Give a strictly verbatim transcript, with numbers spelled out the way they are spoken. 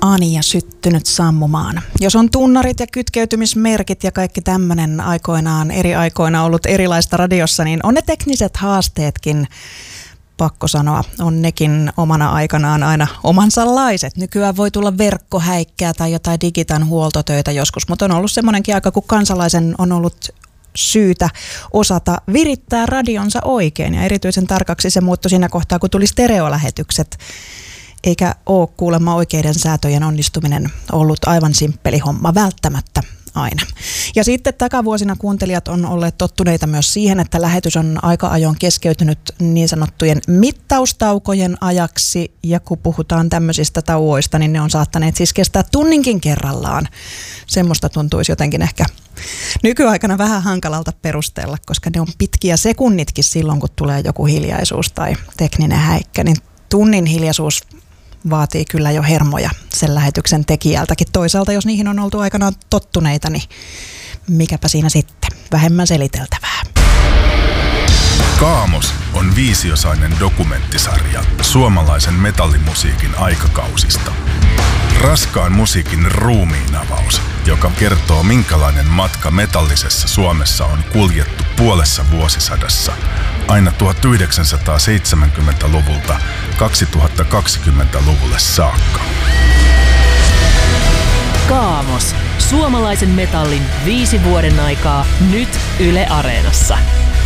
Ania syttynyt sammumaan. Jos on tunnarit ja kytkeytymismerkit ja kaikki tämmöinen aikoinaan eri aikoina ollut erilaista radiossa, niin on ne tekniset haasteetkin, pakko sanoa, on nekin omana aikanaan aina omansalaiset. Nykyään voi tulla verkkohäikkää tai jotain digitan huoltotöitä joskus, mutta on ollut semmoinenkin aika, kun kansalaisen on ollut syytä osata virittää radionsa oikein. Ja erityisen tarkaksi se muuttui siinä kohtaa, kun tuli stereolähetykset. Eikä ole kuulemma oikeiden säätöjen onnistuminen ollut aivan simppeli homma välttämättä aina. Ja sitten takavuosina kuuntelijat on olleet tottuneita myös siihen, että lähetys on aika ajoin keskeytynyt niin sanottujen mittaustaukojen ajaksi. Ja kun puhutaan tämmöisistä tauoista, niin ne on saattaneet siis kestää tunninkin kerrallaan. Semmoista tuntuisi jotenkin ehkä nykyaikana vähän hankalalta perustella, koska ne on pitkiä sekunnitkin silloin, kun tulee joku hiljaisuus tai tekninen häikkä, niin tunnin hiljaisuus vaatii kyllä jo hermoja sen lähetyksen tekijältäkin. Toisaalta, jos niihin on oltu aikanaan tottuneita, niin mikäpä siinä sitten? Vähemmän seliteltävää. Kaamos on viisiosainen dokumenttisarja suomalaisen metallimusiikin aikakausista. Raskaan musiikin ruumiinavaus, joka kertoo minkälainen matka metallisessa Suomessa on kuljettu puolessa vuosisadassa aina tuhatyhdeksänsataaseitsemänkymmentäluvulta kaksituhattakaksikymmentäluvulle saakka. Kaamos. Suomalaisen metallin viisi vuoden aikaa nyt Yle Areenassa.